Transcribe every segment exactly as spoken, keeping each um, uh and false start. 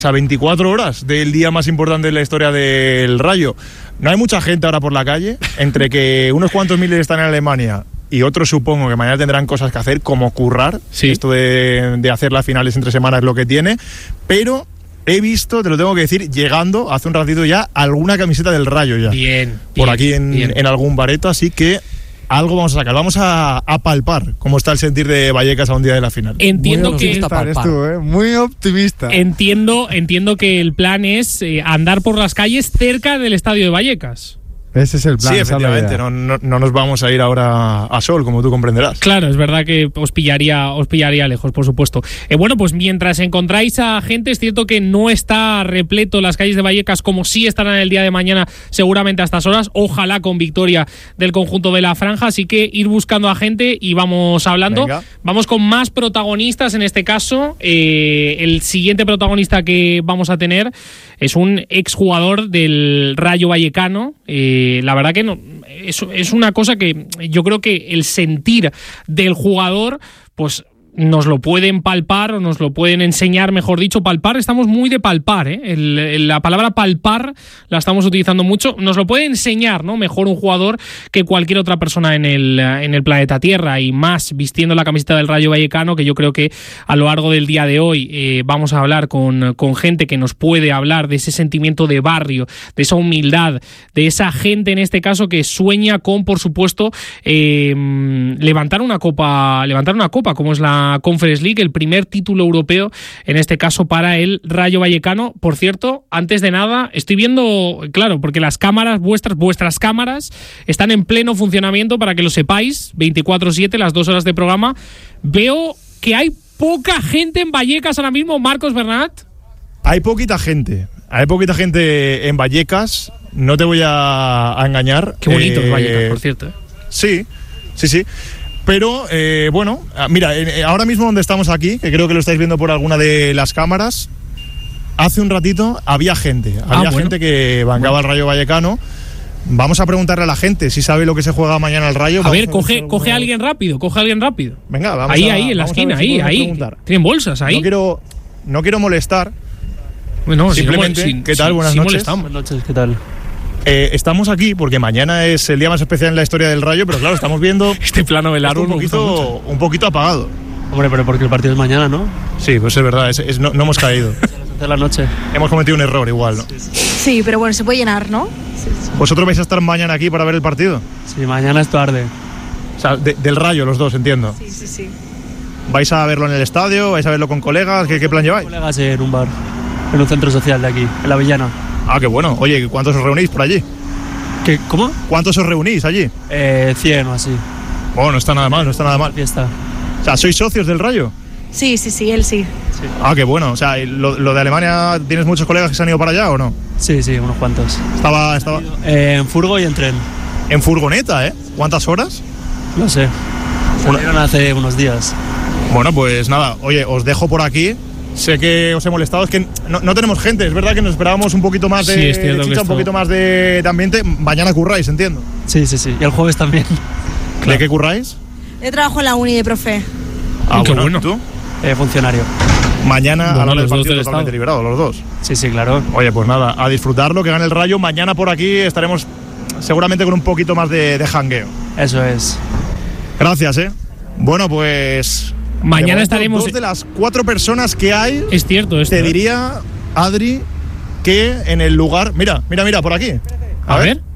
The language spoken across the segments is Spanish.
a veinticuatro horas del día más importante de la historia del Rayo. No hay mucha gente ahora por la calle, entre que unos cuantos miles están en Alemania y otros supongo que mañana tendrán cosas que hacer, como currar. Sí. Esto de, de hacer las finales entre semanas es lo que tiene, pero he visto, te lo tengo que decir, llegando hace un ratito ya alguna camiseta del Rayo ya. Bien. Por bien, aquí en, bien. en algún bareto, así que algo vamos a sacar. Vamos a, a palpar cómo está el sentir de Vallecas a un día de la final. Entiendo que eres tú, ¿eh? Muy optimista. Entiendo, entiendo que el plan es eh, andar por las calles cerca del estadio de Vallecas. Ese es el plan. Sí, efectivamente, no, no, no nos vamos a ir ahora a Sol, como tú comprenderás. Claro, es verdad que os pillaría, os pillaría lejos, por supuesto. Eh, bueno, pues mientras encontráis a gente, es cierto que no está repleto las calles de Vallecas como sí estarán el día de mañana, seguramente a estas horas, ojalá con victoria del conjunto de la franja, así que ir buscando a gente y vamos hablando. Venga. Vamos con más protagonistas en este caso. Eh, el siguiente protagonista que vamos a tener es un exjugador del Rayo Vallecano. Eh, la verdad que no, es, es una cosa que yo creo que el sentir del jugador, pues nos lo pueden palpar o nos lo pueden enseñar, mejor dicho, palpar. Estamos muy de palpar, ¿eh? El, el, la palabra palpar la estamos utilizando mucho. Nos lo puede enseñar, ¿no? Mejor un jugador que cualquier otra persona en el, en el planeta Tierra, y más vistiendo la camiseta del Rayo Vallecano, que yo creo que a lo largo del día de hoy eh, vamos a hablar con, con gente que nos puede hablar de ese sentimiento de barrio, de esa humildad, de esa gente en este caso que sueña con, por supuesto, eh, levantar una copa, levantar una copa como es la Conference League, el primer título europeo en este caso para el Rayo Vallecano. Por cierto, antes de nada, estoy viendo, claro, porque las cámaras, vuestras vuestras cámaras están en pleno funcionamiento, para que lo sepáis, veinticuatro siete, las dos horas de programa. Veo que hay poca gente en Vallecas ahora mismo, Marcos Bernat. Hay poquita gente, hay poquita gente en Vallecas, no te voy a, a engañar. Qué bonito eh, es Vallecas, por cierto. ¿eh? Sí, sí, sí. Pero, eh, bueno, mira, eh, ahora mismo donde estamos aquí, que creo que lo estáis viendo por alguna de las cámaras, hace un ratito había gente, había ah, bueno. gente que bancaba bueno. al Rayo Vallecano. Vamos a preguntarle a la gente si sabe lo que se juega mañana al Rayo. A ver, a coge, coge a alguien rápido, coge a alguien rápido. Venga, vamos ahí, a, ahí, en la esquina, si ahí, ahí. Preguntar. Tienen bolsas ahí. No quiero, no quiero molestar. Bueno, simplemente, si no, ¿qué tal? Si, Buenas si noches. Molestamos. Buenas noches, ¿qué tal? Eh, estamos aquí porque mañana es el día más especial en la historia del Rayo, pero claro, estamos viendo este plano del árbol un poquito, un poquito apagado. Hombre, pero porque el partido es mañana, ¿no? Sí, pues es verdad, es, es, no, no hemos caído. De la noche. Hemos cometido un error igual, ¿no? Sí, sí. sí, pero bueno, se puede llenar, ¿no? Sí, sí. ¿Vosotros vais a estar mañana aquí para ver el partido? Sí, mañana es tarde. O sea, de, del Rayo los dos, entiendo. Sí, sí, sí. ¿Vais a verlo en el estadio? ¿Vais a verlo con colegas? ¿Qué, qué plan lleváis? Colegas en un bar, en un centro social de aquí, en La Villana. Ah, qué bueno. Oye, ¿cuántos os reunís por allí? ¿Qué, ¿Cómo? ¿Cuántos os reunís allí? Eh, cien o así. Bueno, no está nada mal, no está nada mal. Fiesta. O sea, ¿sois socios del Rayo? Sí, sí, sí, él sí. sí. Ah, qué bueno. O sea, lo, lo de Alemania, ¿tienes muchos colegas que se han ido para allá o no? Sí, sí, unos cuantos. Estaba, estaba... Eh, en furgo y en tren. En furgoneta, ¿eh? ¿Cuántas horas? No sé. Salieron Una... hace unos días. Bueno, pues nada, oye, os dejo por aquí. Sé que os he molestado, es que no, no tenemos gente, es verdad que nos esperábamos un poquito más de, sí, de chicha, esto... un poquito más de, de ambiente. Mañana curráis, entiendo. Sí, sí, sí. Y el jueves también. Claro. ¿De qué curráis? Yo trabajo en la uni de profe. Ah, qué bueno. bueno. ¿Tú? Eh, funcionario. Mañana bueno, a la hora del partido del totalmente liberados, los dos. Sí, sí, claro. Oye, pues nada, a disfrutarlo, que gane el Rayo. Mañana por aquí estaremos seguramente con un poquito más de, de jangueo. Eso es. Gracias, ¿eh? Bueno, pues... Mañana de estaremos... Dos de las cuatro personas que hay... Es cierto, esto, Te ¿eh? diría, Adri, que en el lugar... Mira, mira, mira, por aquí. A, a ver. ver.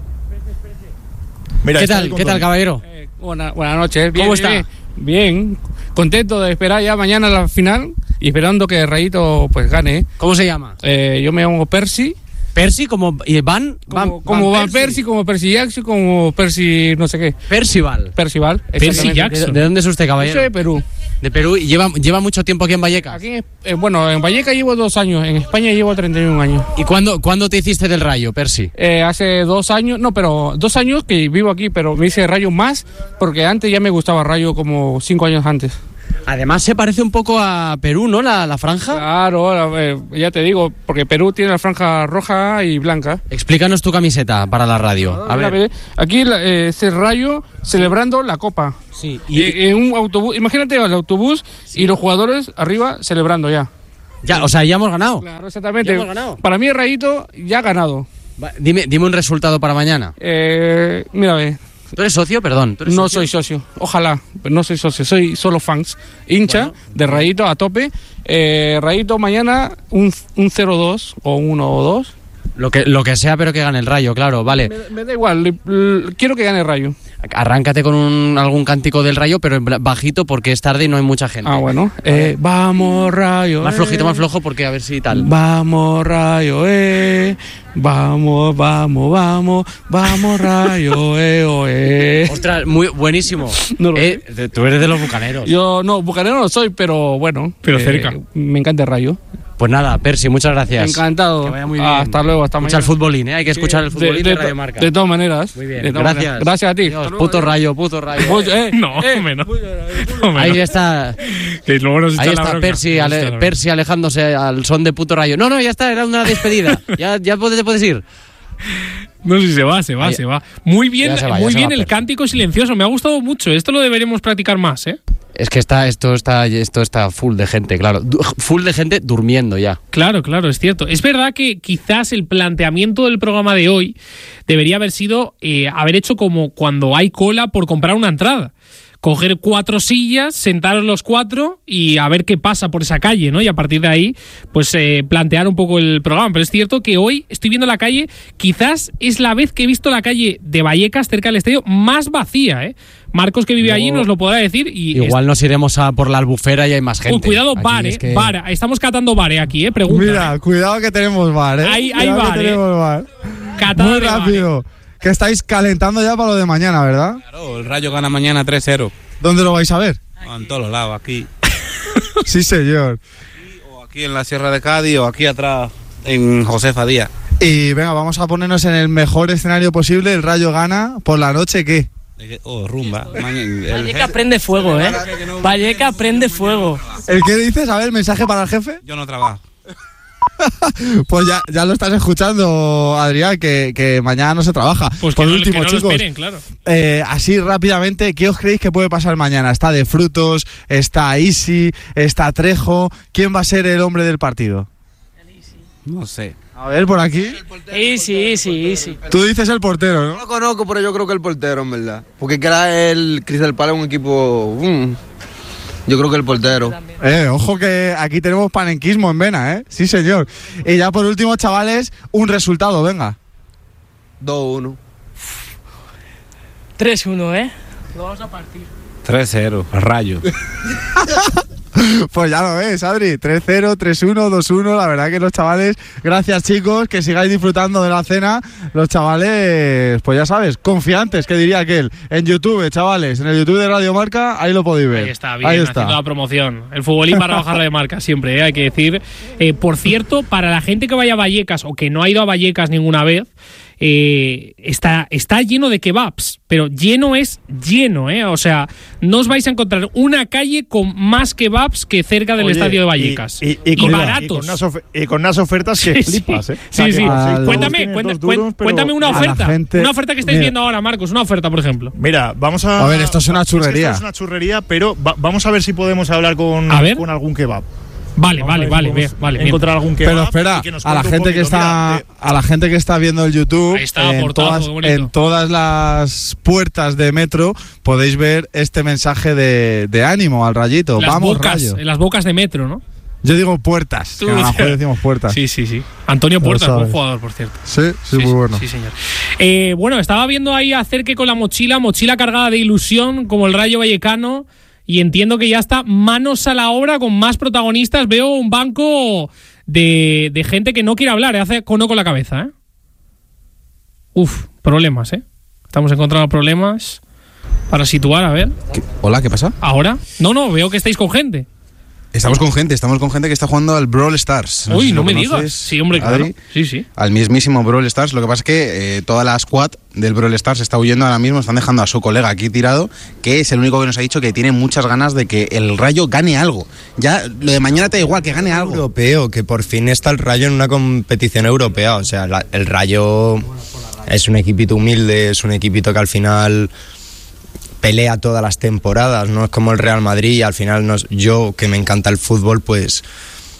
Mira, ¿Qué tal, qué tal, caballero? Eh, buena, buenas noches. Bien, ¿Cómo está? Bien, bien, contento de esperar ya mañana la final y esperando que Rayito pues gane. ¿Cómo se llama? Eh, yo me llamo Percy. Percy, como y Van, Van, Van, como Van Van Percy. Percy, como Percy Jackson, como Percy no sé qué. Percival. Percival. Percy Jackson. ¿De, ¿De dónde es usted, caballero? Yo soy de Perú. De Perú. ¿Y lleva, lleva mucho tiempo aquí en Vallecas? Aquí, eh, bueno, en Vallecas llevo dos años, en España llevo treinta y un años. ¿Y cuándo, cuándo te hiciste del Rayo, Percy? Eh, hace dos años, no, pero dos años que vivo aquí, pero me hice Rayo más porque antes ya me gustaba Rayo como cinco años antes. Además se parece un poco a Perú, ¿no? La, la franja. Claro, eh, ya te digo, porque Perú tiene la franja roja y blanca. Explícanos tu camiseta para la radio. A ver. ver. Aquí eh, es el Rayo celebrando la Copa. Sí. Y eh, en un autobús, imagínate el autobús sí. y los jugadores arriba celebrando ya. Ya, o sea, ya hemos ganado. Claro, exactamente. Ya hemos ganado. Para mí el Rayito ya ha ganado. Va, dime, dime un resultado para mañana. Eh, mira, ve. ¿Tú eres socio? Perdón. ¿tú eres No socio? soy socio, ojalá, pero no soy socio, soy solo fans, hincha Bueno. de Rayito a tope. Eh, Rayito mañana un, un cero dos o uno dos. Lo que, lo que sea, pero que gane el Rayo, claro, vale. Me, me da igual, le- le- quiero que gane el Rayo. Arráncate con un, algún cántico del Rayo, pero en bla- bajito porque es tarde y no hay mucha gente. Ah, bueno. Eh, vamos, Rayo. Más eh. flojito, más flojo, porque a ver si tal. Vamos, Rayo, eh. Vamos, vamos, vamos. Vamos, Rayo, eh, oh, eh. Ostras, muy buenísimo. No lo Eh, de- tú eres de los bucaneros. Yo no, bucanero no soy, pero bueno. Pero eh, cerca. Me encanta el Rayo. Pues nada, Percy, muchas gracias. Encantado. Que vaya muy bien. Hasta luego, hasta Escucha mañana. el futbolín, ¿eh? Hay que escuchar el futbolín de, de, Radio Marca. de todas maneras. Muy bien, de todas gracias. maneras. Gracias a ti. Dios, Hasta luego. puto Rayo, puto Rayo. Mucho- eh, No, eh, hombre, no. mucho- eh, Hombre, Ahí no. está, Que luego nos ahí echan la está bronca. Percy, Nos ale- echan la bronca. Percy alejándose al son de puto Rayo. No, no, ya está, era una despedida. ya ya puedes, te puedes ir. No, si se va, se va, Ahí- se va. Muy bien, Ya se va, ya muy se bien va, el Percy. cántico silencioso. Me ha gustado mucho. Esto lo deberíamos practicar más, ¿eh? Es que está, esto está, esto está full de gente, claro. Du- Full de gente durmiendo ya. Claro, claro, es cierto. Es verdad que quizás el planteamiento del programa de hoy debería haber sido eh, haber hecho como cuando hay cola por comprar una entrada. Coger cuatro sillas, sentaros los cuatro y a ver qué pasa por esa calle, ¿no? Y a partir de ahí, pues eh, plantear un poco el programa. Pero es cierto que hoy estoy viendo la calle, quizás es la vez que he visto la calle de Vallecas, cerca del estadio, más vacía, ¿eh? Marcos, que vive Luego- allí, nos lo podrá decir. Y Igual nos iremos a por la Albufera y hay más gente. Uy, cuidado, Aquí bar, es eh, que- bar. Estamos catando bar, eh, aquí, eh, pregunta. Mira, cuidado que tenemos bar, ¿eh? Ahí- ahí Cuidado bar, que ¿eh? tenemos bar. Catada Muy de bar, rápido. Que estáis calentando ya para lo de mañana, ¿verdad? Claro, el Rayo gana mañana tres cero. ¿Dónde lo vais a ver? En todos los lados, aquí. Sí, señor. O aquí en la Sierra de Cádiz o aquí atrás en Josefa Díaz. Y venga, vamos a ponernos en el mejor escenario posible. El Rayo gana por la noche, ¿qué? Oh, rumba. Mañana- el Valleca jefe- prende fuego, ¿eh? Valleca prende fuego. ¿El qué dices? A ver, mensaje para el jefe. Yo no trabajo. Pues ya, ya lo estás escuchando, Adrián, que, que mañana no se trabaja. Pues que por no, último, que no lo chicos, esperen, claro. eh, así rápidamente, ¿qué os creéis que puede pasar mañana? Está De Frutos, está Isi, está Trejo. ¿Quién va a ser el hombre del partido? No sé. A ver, por aquí. Sí, sí, sí, sí. Tú dices el portero, No ¿no? lo conozco, pero yo creo que el portero, en verdad. Porque que era el Crystal Palace un equipo... mm, yo creo que el portero. Eh, ojo que aquí tenemos panenquismo en vena, ¿eh? Sí, señor. Y ya por último, chavales, un resultado, venga. dos uno. tres uno, ¿eh? tres cero. Rayo. Pues ya lo ves, Adri. tres cero, tres uno, dos uno. La verdad que los chavales, gracias chicos, que sigáis disfrutando de la cena. Los chavales, pues ya sabes, confiantes, que diría aquel. En YouTube, chavales, en el YouTube de Radio Marca, ahí lo podéis ver. Ahí está, bien, Ahí haciendo está. la promoción. El futbolín para bajarlo de marca, siempre, ¿eh? Hay que decir. Eh, por cierto, para la gente que vaya a Vallecas o que no ha ido a Vallecas ninguna vez, eh, está, está lleno de kebabs, pero lleno es lleno, ¿eh? O sea, no os vais a encontrar una calle con más kebabs que cerca del Oye, estadio de Vallecas. Y, y- y con, baratos. y con unas ofe- y con unas ofertas que Sí, flipas, sí. ¿eh? Sí, que sí. Al- Cuéntame, tienes cuenta- dos duros, cuen- pero cuéntame una a la oferta. gente- Una oferta que estáis Mira. viendo ahora, Marcos. Una oferta, por ejemplo. Mira, vamos a. A ver, esto es una que churrería. esto es una churrería, pero va- vamos a ver si podemos hablar con, A ver. con algún kebab. Vale, Vamos a vale, ver si vale, podemos bien, vale. bien. Encontrar algún kebab. Pero espera, y que nos a la cuente un gente que poquito. está Mira, a la gente que está viendo el YouTube, Ahí está, en, portazo, todas, qué bonito. en todas las puertas de metro podéis ver este mensaje de, de ánimo al Rayito. Las Vamos, bocas, Rayo. en las bocas de metro, ¿no? Yo digo puertas, Tú, que a lo mejor tío. decimos puertas. Sí, sí, sí. Antonio Lo Puertas, sabes. buen jugador, por cierto. Sí, sí, muy bueno. Sí, señor. Eh, bueno, estaba viendo ahí acerque con la mochila, mochila cargada de ilusión, como el Rayo Vallecano, y entiendo que ya está manos a la obra con más protagonistas. Veo un banco de, de gente que no quiere hablar, ¿eh? Hace cono con la cabeza, ¿eh? Uf, problemas, ¿eh? Estamos encontrando problemas para situar, a ver. Hola, ¿qué pasa? ¿Ahora? No, no, veo que estáis con gente. Estamos con gente, estamos con gente que está jugando al Brawl Stars. Uy, sé si no lo me conoces, digas. Sí, hombre, claro. Adri. Sí, sí. Al mismísimo Brawl Stars. Lo que pasa es que eh, toda la squad del Brawl Stars está huyendo ahora mismo. Están dejando a su colega aquí tirado, que es el único que nos ha dicho que tiene muchas ganas de que el Rayo gane algo. Ya lo de mañana te da igual, que gane algo. Europeo, que por fin está el Rayo en una competición europea. O sea, la- el Rayo es un equipito humilde, es un equipito que al final pelea todas las temporadas, no es como el Real Madrid y al final nos, yo, que me encanta el fútbol, pues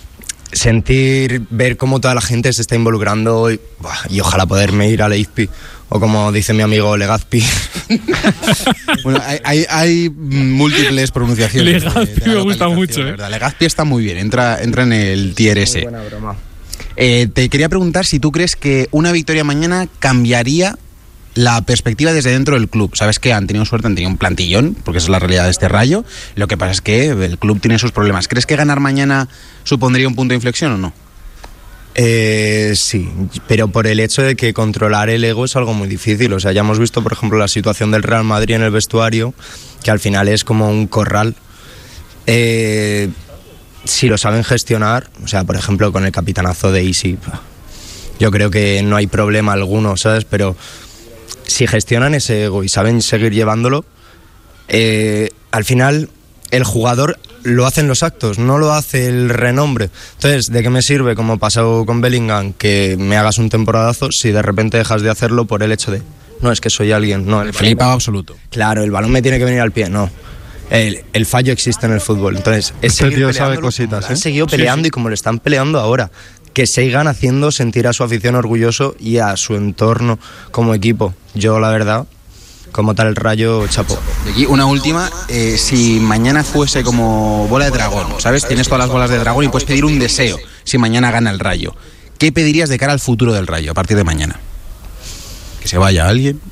sentir, ver cómo toda la gente se está involucrando y, buah, y ojalá poderme ir a Leizpi, o como dice mi amigo Legazpi. Bueno, hay, hay, hay múltiples pronunciaciones. Legazpi me gusta mucho, ¿eh? Legazpi está muy bien, entra, entra en el tier S. Buena broma. Eh, te quería preguntar si tú crees que una victoria mañana cambiaría la perspectiva desde dentro del club. Sabes que han tenido suerte, han tenido un plantillón, porque esa es la realidad de este Rayo. Lo que pasa es que el club tiene sus problemas. ¿Crees que ganar mañana supondría un punto de inflexión o no? Eh, sí, pero por el hecho de que controlar el ego es algo muy difícil. O sea, ya hemos visto, por ejemplo, la situación del Real Madrid en el vestuario, que al final es como un corral. Eh, si lo saben gestionar, o sea, por ejemplo, con el capitanazo de Isi, yo creo que no hay problema alguno, ¿sabes? Pero si gestionan ese ego y saben seguir llevándolo, eh, al final el jugador lo hace en los actos, no lo hace el renombre. Entonces, ¿de qué me sirve, como pasó con Bellingham, que me hagas un temporadazo si de repente dejas de hacerlo por el hecho de, no, es que soy alguien? No, el flipado absoluto. Claro, el balón me tiene que venir al pie, no. El, el fallo existe en el fútbol. Entonces, es este tío sabe cositas, ¿eh? Han seguido peleando, sí, sí. Y como le están peleando ahora, que sigan haciendo sentir a su afición orgulloso y a su entorno como equipo. Yo, la verdad, como tal el Rayo, chapo. De aquí una última, eh, si mañana fuese como bola de dragón, ¿sabes? Tienes todas las bolas de dragón y puedes pedir un deseo si mañana gana el Rayo. ¿Qué pedirías de cara al futuro del Rayo a partir de mañana? ¿Que se vaya alguien?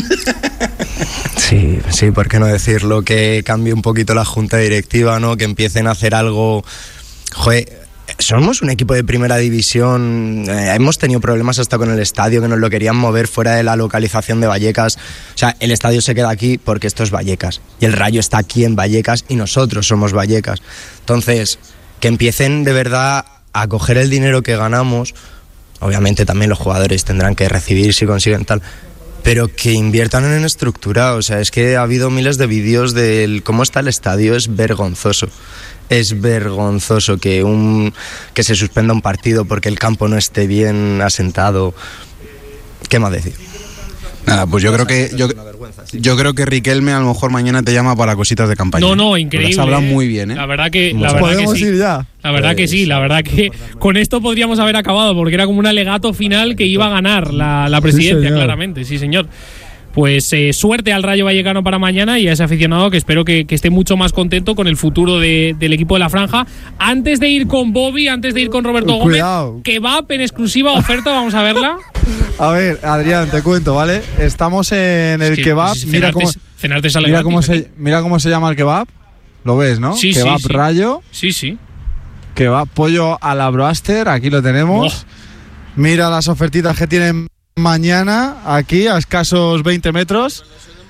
Sí, sí, ¿por qué no decirlo? Que cambie un poquito la junta directiva, ¿no? Que empiecen a hacer algo... Joder, somos un equipo de primera división, eh, hemos tenido problemas hasta con el estadio, que nos lo querían mover fuera de la localización de Vallecas. O sea, el estadio se queda aquí porque esto es Vallecas y el Rayo está aquí en Vallecas y nosotros somos Vallecas. Entonces, que empiecen de verdad a coger el dinero que ganamos. Obviamente también los jugadores tendrán que recibir si consiguen tal, pero que inviertan en estructura. O sea, es que ha habido miles de vídeos de cómo está el estadio, es vergonzoso. Es vergonzoso que un que se suspenda un partido porque el campo no esté bien asentado. ¿Qué más decir? Nada, pues yo creo que yo, yo creo que Riquelme a lo mejor mañana te llama para cositas de campaña. No, no, increíble. Las habla muy bien, ¿eh? La verdad que, la verdad ¿Podemos que sí. ir ya? La verdad que sí, la verdad que con esto podríamos haber acabado porque era como un alegato final que iba a ganar la, la presidencia, sí, claramente, sí señor. Pues eh, suerte al Rayo Vallecano para mañana y a ese aficionado que espero que, que esté mucho más contento con el futuro de, del equipo de la franja. Antes de ir con Bobby, antes de ir con Roberto Gómez, Cuidado. Kebab en exclusiva oferta, vamos a verla. A ver, Adrián, te cuento, ¿vale? Estamos en el es que, kebab. Pues, mira cómo, cenarte sale mira, gratis, cómo se, mira cómo se llama el kebab. ¿Lo ves, no? Sí, kebab sí, sí. Rayo. Sí, sí. Kebab pollo a la broaster, aquí lo tenemos. Oh. Mira las ofertitas que tienen mañana, aquí a escasos veinte metros.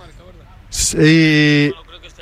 Y,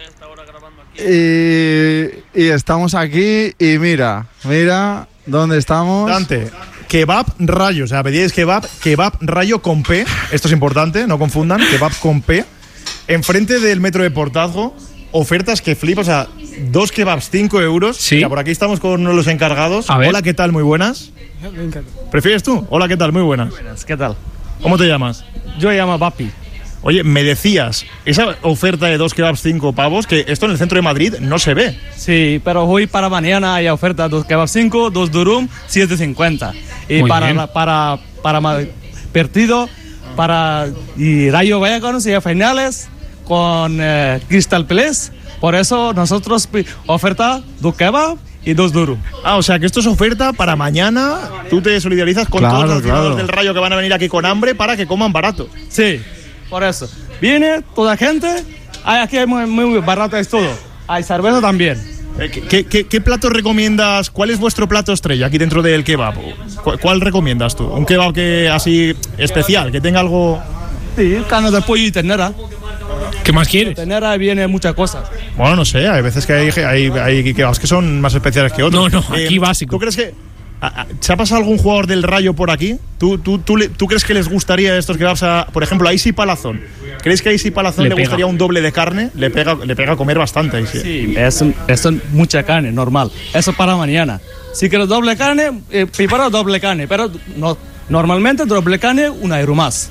y, y estamos aquí y mira, mira dónde estamos. Dante, Kebab Rayo, o sea, pedíais kebab, Kebab Rayo con P, esto es importante, no confundan, Kebab con P, enfrente del metro de Portazgo, ofertas que flipas, o sea, dos kebabs, cinco euros. Sí. Mira, por aquí estamos con los encargados. A ver. Hola, ¿qué tal? Muy buenas. ¿Prefieres tú? Hola, ¿qué tal? Muy buenas. Buenas, ¿qué tal? ¿Cómo te llamas? Yo me llamo Papi. Oye, me decías, esa oferta de dos kebabs, cinco pavos, que esto en el centro de Madrid no se ve. Sí, pero hoy para mañana hay oferta dos kebabs cinco, dos durum, siete cincuenta. Y Muy para, bien. para, para, para partido, para y Rayo Vallecano y finales con eh, Crystal Palace. Por eso nosotros oferta dos kebabs y dos durum. Ah, o sea que esto es oferta para mañana. Tú te solidarizas con Claro, todos los aficionados claro. del Rayo que van a venir aquí con hambre para que coman barato. Sí, por eso. Viene toda gente, hay aquí hay muy, muy barato es todo. Hay cerveza también. Eh, ¿Qué, qué, qué platos recomiendas? ¿Cuál es vuestro plato estrella aquí dentro del kebab? ¿Cuál, cuál recomiendas tú? ¿Un kebab que así especial, que tenga algo...? Sí, carne de pollo y ternera. ¿Qué más quieres? Ternera viene muchas cosas. Bueno, no sé, hay veces que hay, hay, hay kebabs que son más especiales que otros. No, no, aquí Eh, básico. ¿Tú crees que a- a- se ha pasado algún jugador del Rayo por aquí? ¿Tú, tú, tú, le- ¿Tú crees que les gustaría estos kebabs a, por ejemplo, a Isi Palazón? ¿Crees que a Isi Palazón Le le, pega. gustaría un doble de carne? Le pega, le pega a comer bastante a Isi. Sí, es, es mucha carne, normal. Eso para mañana. Si quieres doble carne, eh, preparo doble carne, pero no, normalmente doble carne, un euro más.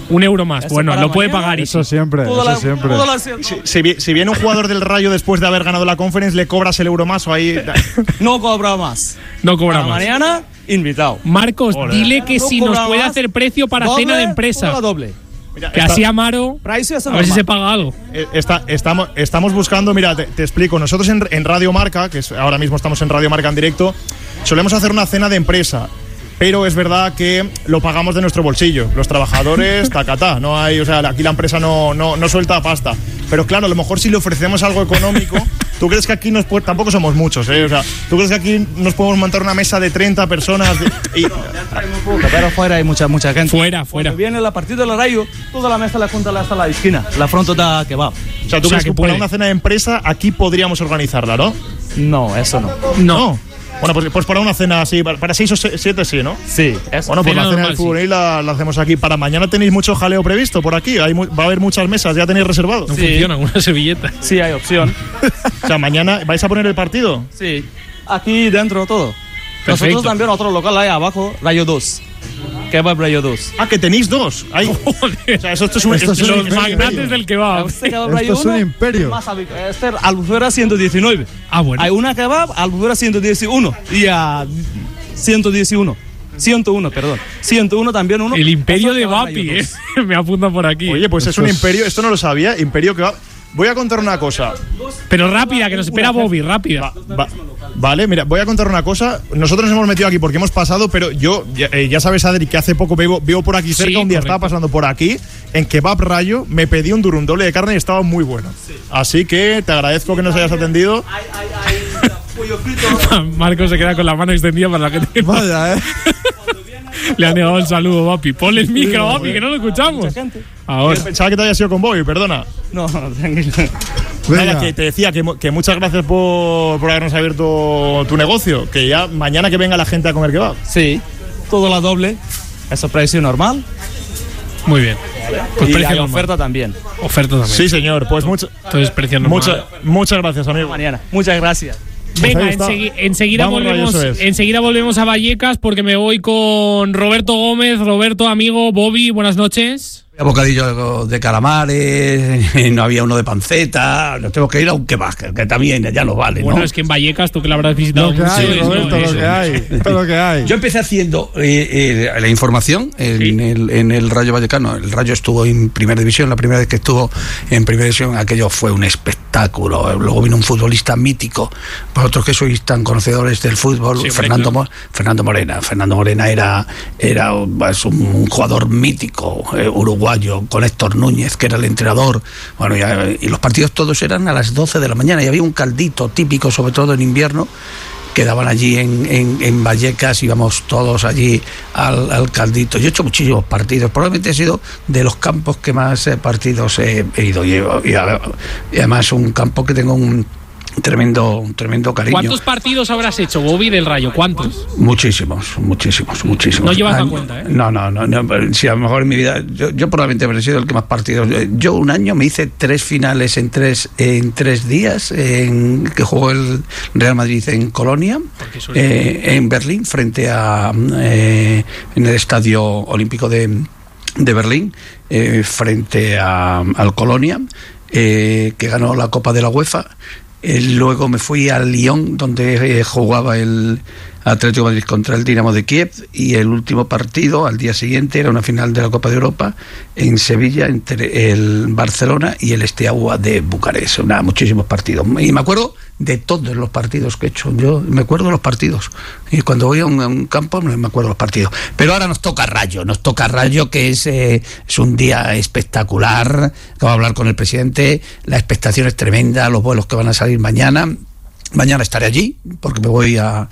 Un euro más, Eso bueno, para lo puede mañana. pagar. Eso siempre, Toda eso la- siempre. toda la- Si, si vi- si viene un jugador del Rayo después de haber ganado la Conference, ¿le cobras el euro más o ahí? No cobra más. No cobra Para más. mañana, invitado. Marcos, Ole. dile que No si cobra nos puede más. hacer precio para Doble, cena de toda empresa. la doble. Que Está- así Amaro, Precio es a ver si normal. se paga algo. Eh, Está, estamos, estamos buscando, mira, te, te explico. Nosotros en, en Radio Marca, que es, ahora mismo estamos en Radio Marca en directo, solemos hacer una cena de empresa. Pero es verdad que lo pagamos de nuestro bolsillo. Los trabajadores, tacatá. No hay, o sea, aquí la empresa no, no, no suelta pasta. Pero claro, a lo mejor si le ofrecemos algo económico, ¿tú crees que aquí nos puede, tampoco somos muchos, ¿eh? O sea, ¿tú crees que aquí nos podemos montar una mesa de treinta personas? De- y, Pero fuera hay mucha, mucha gente. Fuera, fuera. Cuando viene la partida del Rayo, toda la mesa la junta hasta la esquina. La fronto da que va. o sea, ¿tú O sea, crees que que para puede. una cena de empresa aquí podríamos organizarla, no? No, eso no. No. Bueno, pues, pues para una cena así, para para seis o se- siete sí, ¿no? Sí, eso. Bueno, pues Cena la cena normal, del fútbol ahí la, la hacemos aquí. Para mañana tenéis mucho jaleo previsto por aquí. Hay mu- va a haber muchas mesas, ya tenéis reservado. No Sí. funciona una servilleta. Sí, hay opción. O sea, mañana vais a poner el partido. Sí. Aquí dentro todo. Perfecto. Nosotros también otro local ahí abajo, Rayo dos. Kebab Rayo dos. Ah, que tenéis dos. Hay- o sea, eso esto es un, Esto esto es es un un- Los magnates del kebab. Este kebab Esto Rayo es un uno, imperio. Más habi- este Albufera ciento diecinueve. Ah, bueno. Hay una kebab, Albufera ciento diecinuno. Y a ciento diecinuno. ciento uno, perdón. ciento uno también uno. El imperio Eso de kebab Vapi, Rayo ¿eh? dos. Me apunta por aquí. Oye, pues es Esto un es- imperio. Esto no lo sabía. Imperio que va. Voy a contar una cosa. Pero rápida, que nos espera Bobby, rápida. Va- vale, mira, voy a contar una cosa. Nosotros nos hemos metido aquí porque hemos pasado, pero yo, ya, eh, ya sabes, Adri, que hace poco veo, veo por aquí cerca, Sí, un día correcto. estaba pasando por aquí, en Kebab Rayo, me pedí un durum doble de carne y estaba muy bueno. Así que te agradezco que nos hayas atendido. Hay, hay, hay pollo frito. Marcos se queda con la mano extendida para la gente. Vaya, ¿eh? Le ha negado el saludo, Vapi. Ponle el micro, Vapi, que no lo escuchamos. Mucha gente. Ahora. Pensaba que te había sido con Bobby, perdona. No, no, tranquilo. Venga. Nada, que te decía que, mu- que muchas gracias por, por habernos abierto tu negocio. Que ya mañana que venga la gente a comer kebab. Sí, todo la doble. Eso precio normal. Muy bien. Pues y precio hay normal. oferta también. Oferta también. Sí, señor. Pues mucho, Entonces, precio normal. mucha- muchas gracias, amigo. Mañana. Muchas gracias. Venga, ahí está. ensegui- enseguida, Vamos, volvemos, Rayo, eso es. enseguida volvemos a Vallecas porque me voy con Roberto Gómez. Roberto, amigo, Bobby, buenas noches. Había bocadillo de calamares, no había uno de panceta, nos tenemos que ir a un kebab, que, que también ya nos vale, Bueno, ¿no? es que en Vallecas, tú que la habrás visitado Lo que mucho, hay, es- Roberto, no, lo eso. que hay. Esto es lo que hay. Yo empecé haciendo eh, eh, la información en, el, en el Rayo Vallecano. El Rayo estuvo en primera división, la primera vez que estuvo en primera división, aquello fue un espectáculo. Luego vino un futbolista mítico, vosotros que sois tan conocedores del fútbol, Sí, hombre, Fernando, claro. Mo- Fernando Morena. Fernando Morena era, era pues, un, un jugador mítico, eh, uruguayo, con Héctor Núñez, que era el entrenador. Bueno, ya, y los partidos todos eran a las doce de la mañana y había un caldito típico, sobre todo en invierno, que daban allí en, en, en Vallecas, íbamos todos allí al, al caldito. Yo he hecho muchísimos partidos, probablemente he sido de los campos que más eh, partidos he, he ido. Y, y, y además un campo que tengo un tremendo, un tremendo cariño. ¿Cuántos partidos habrás hecho, Bobby, del Rayo? ¿Cuántos? Muchísimos, muchísimos, muchísimos. No llevas la Ah, cuenta, ¿eh? No, no, no, no, pero sí, a lo mejor en mi vida, yo, yo probablemente habré sido el que más partidos. Yo un año me hice tres finales en tres, en tres días, en, que jugó el Real Madrid en Colonia, eh, en Berlín, frente a, eh, en el Estadio Olímpico de, de Berlín, eh, frente a, al Colonia, eh, que ganó la Copa de la UEFA. Eh, luego me fui a Lyon, donde eh, jugaba el Atlético de Madrid contra el Dinamo de Kiev, y el último partido al día siguiente era una final de la Copa de Europa en Sevilla entre el Barcelona y el Steaua de Bucarest. Una, muchísimos partidos. Y me acuerdo de todos los partidos que he hecho. Yo me acuerdo de los partidos. Y cuando voy a un, a un campo me acuerdo de los partidos. Pero ahora nos toca Rayo, nos toca Rayo, que es, eh, es un día espectacular. Acabo de hablar con el presidente, la expectación es tremenda, los vuelos que van a salir mañana. Mañana estaré allí porque me voy a,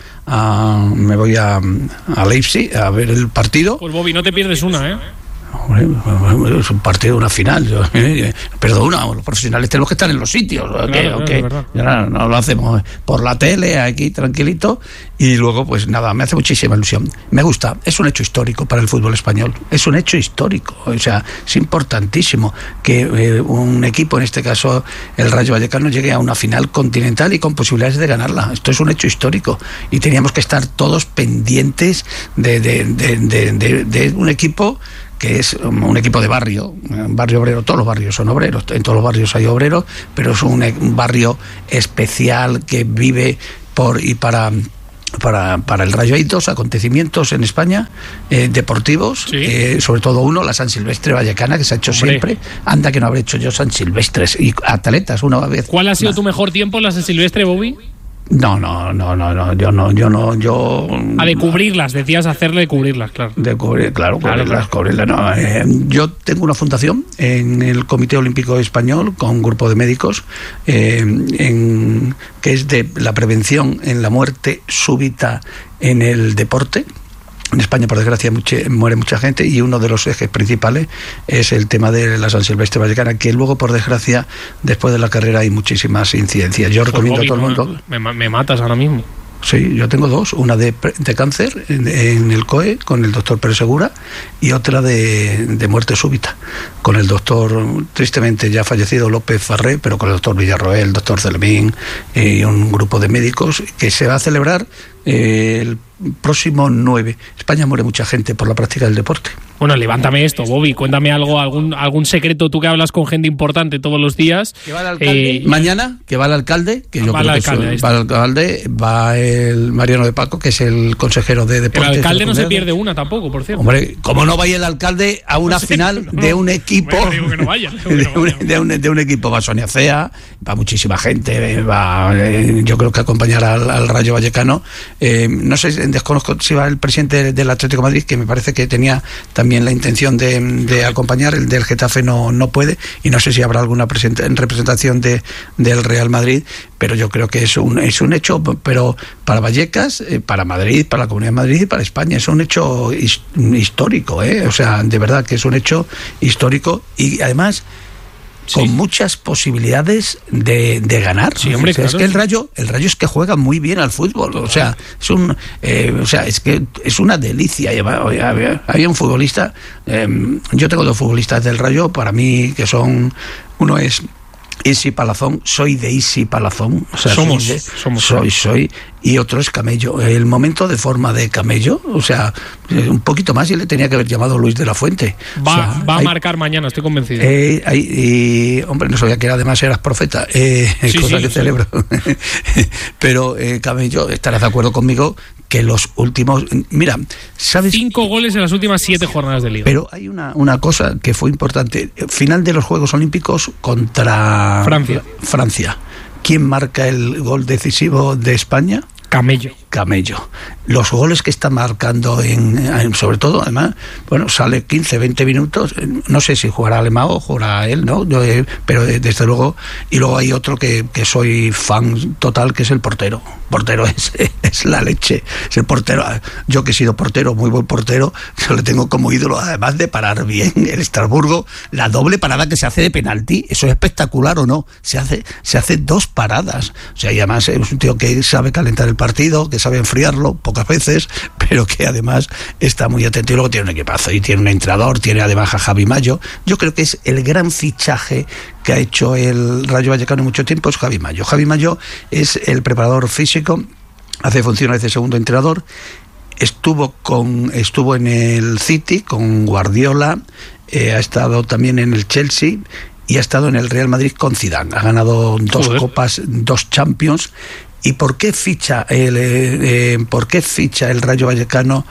a me voy a, a Leipzig a ver el partido. Pues Bobby, no te pierdes una, ¿eh? Hombre, es un partido, una final. Yo, eh, perdona, los profesionales tenemos que estar en los sitios. ¿O qué? Claro, ¿O claro, qué? es verdad. Ya no, no lo hacemos por la tele, aquí tranquilito. Y luego, pues nada, me hace muchísima ilusión. Me gusta, es un hecho histórico para el fútbol español. Es un hecho histórico. O sea, es importantísimo que eh, un equipo, en este caso el Rayo Vallecano, llegue a una final continental y con posibilidades de ganarla. Esto es un hecho histórico. Y teníamos que estar todos pendientes de, de, de, de, de, de un equipo que es un equipo de barrio, un barrio obrero, todos los barrios son obreros, en todos los barrios hay obreros, pero es un, un barrio especial que vive por y para... Para, para el Rayo hay dos acontecimientos en España eh, deportivos, ¿sí? eh, sobre todo uno, la San Silvestre Vallecana, que se ha hecho Hombre. siempre. Anda que no habré hecho yo San Silvestres y atletas una vez. ¿Cuál ha sido una. tu mejor tiempo en la San Silvestre, Bobby? No, no, no, no, no, yo no, yo no, yo... A de cubrirlas, decías hacerle de cubrirlas, claro. De cubrir, claro, claro, cubrirlas, claro. cubrirlas, no. Eh, yo tengo una fundación en el Comité Olímpico Español con un grupo de médicos eh, en, que es de la prevención en la muerte súbita en el deporte. En España, por desgracia, mucha, muere mucha gente y uno de los ejes principales es el tema de la San Silvestre Vallecana, que luego, por desgracia, después de la carrera hay muchísimas incidencias. Yo pues recomiendo Bobby, a todo el mundo... Me, me matas ahora mismo. Sí, yo tengo dos, una de, de cáncer en, en el C O E con el doctor Pérez Segura y otra de, de muerte súbita con el doctor, tristemente ya fallecido, López Farré, pero con el doctor Villarroel, el doctor Celemín y un grupo de médicos que se va a celebrar eh, el próximo nueve. España muere mucha gente por la práctica del deporte. Bueno, levántame esto, Bobby, cuéntame algo, algún algún secreto, tú que hablas con gente importante todos los días. ¿Que va el alcalde? Eh, Mañana, que va el alcalde, que yo va creo el que alcalde, es, va el alcalde, va el Mariano de Paco, que es el consejero de deportes. El alcalde no se pierde una tampoco, por cierto. Hombre, ¿cómo no vaya el alcalde a una no sé, final no, de un equipo? Bueno, digo que no vaya. Digo que no vaya. De, un, de, un, de un equipo, va Sonia Cea, va muchísima gente, va, eh, yo creo que acompañará al, al Rayo Vallecano. Eh, no sé, desconozco si va el presidente del Atlético de Madrid, que me parece que tenía también la intención de de acompañar, el del Getafe no, no puede, y no sé si habrá alguna representación de, del Real Madrid, pero yo creo que es un, es un hecho, pero para Vallecas, eh, para Madrid, para la Comunidad de Madrid y para España, es un hecho his, histórico, ¿eh? O sea, de verdad que es un hecho histórico y además... Sí. Con muchas posibilidades de, de ganar. Sí, hombre, o sea, claro. Es que el Rayo, el Rayo es que juega muy bien al fútbol. O sea, es un, eh, o sea, es que es una delicia. Había, había un futbolista. Eh, yo tengo dos futbolistas del Rayo para mí que son, uno es Isi Palazón, soy de Isi Palazón. O sea, somos, soy, de, somos. Soy, soy. Y otro es Camello. El momento de forma de Camello, o sea, un poquito más y le tenía que haber llamado Luis de la Fuente. Va, o sea, va hay, a marcar mañana, estoy convencido. Eh, hay, y, hombre, no sabía que además eras profeta, eh, sí, cosa sí, que celebro. Pero eh, Camello, estarás de acuerdo conmigo que los últimos... Mira, ¿sabes? Cinco goles en las últimas siete jornadas de Liga. Pero hay una, una cosa que fue importante. Final de los Juegos Olímpicos contra Francia. Francia. ¿Quién marca el gol decisivo de España? Camello. Camello. Los goles que está marcando, en, en sobre todo, además, bueno, sale quince, veinte minutos, no sé si jugará Alemão o jugará él, ¿no? Yo, eh, pero eh, desde luego, y luego hay otro que, que soy fan total, que es el portero. Portero es, es la leche, es el portero. Yo que he sido portero, muy buen portero, yo le tengo como ídolo, además de parar bien el Estrasburgo, la doble parada que se hace de penalti, eso es espectacular o no, se hace, se hace dos paradas, o sea, y además es un tío que sabe calentar el partido, que sabe enfriarlo pocas veces, pero que además está muy atento y luego tiene un equipazo y tiene un entrenador, tiene además a Javi Mayo. Yo creo que es el gran fichaje que ha hecho el Rayo Vallecano en mucho tiempo, es Javi Mayo. Javi Mayo es el preparador físico, hace funciones de segundo entrenador, estuvo con estuvo en el City con Guardiola, eh, ha estado también en el Chelsea y ha estado en el Real Madrid con Zidane. Ha ganado dos Joder. copas, dos Champions. ¿Y por qué ficha el, eh, eh, por qué ficha el Rayo Vallecano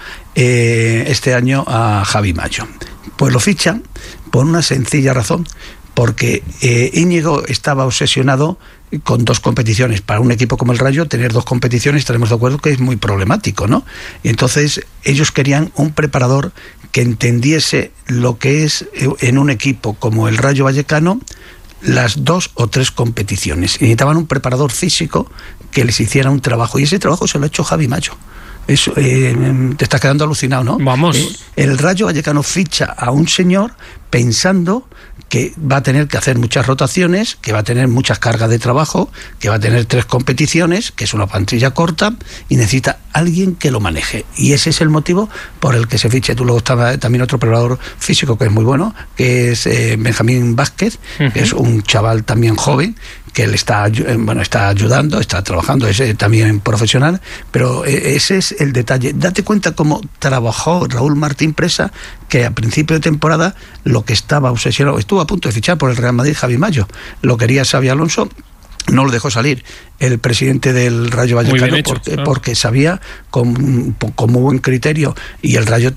eh, este año a Javi Mayo? Pues lo ficha por una sencilla razón, porque eh, Íñigo estaba obsesionado con dos competiciones. Para un equipo como el Rayo, tener dos competiciones, estaremos de acuerdo que es muy problemático, ¿no? Y entonces ellos querían un preparador que entendiese lo que es en un equipo como el Rayo Vallecano las dos o tres competiciones. Y necesitaban un preparador físico que les hiciera un trabajo, y ese trabajo se lo ha hecho Javi Mayo. Eso, eh, te estás quedando alucinado, ¿no? Vamos. Eh, el Rayo Vallecano ficha a un señor pensando que va a tener que hacer muchas rotaciones, que va a tener muchas cargas de trabajo, que va a tener tres competiciones, que es una plantilla corta, y necesita alguien que lo maneje. Y ese es el motivo por el que se ficha. Tú luego está también otro preparador físico que es muy bueno, que es eh, Benjamín Vázquez, uh-huh. que es un chaval también joven, que él está, bueno, está ayudando, está trabajando, es eh, también profesional, pero eh, ese es el detalle. Date cuenta cómo trabajó Raúl Martín Presa, que a principio de temporada lo que estaba obsesionado, estuvo a punto de fichar por el Real Madrid Javi Mayo, lo quería Xabi Alonso, no lo dejó salir el presidente del Rayo Vallecano, hecho, porque, claro. porque sabía con, con muy buen criterio, y el Rayo